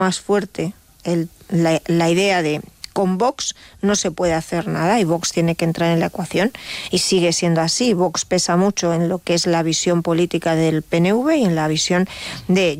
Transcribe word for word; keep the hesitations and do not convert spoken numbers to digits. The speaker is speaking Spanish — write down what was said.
más fuerte el, la, la idea de con Vox no se puede hacer nada y Vox tiene que entrar en la ecuación, y sigue siendo así. Vox pesa mucho en lo que es la visión política del P N V y en la visión de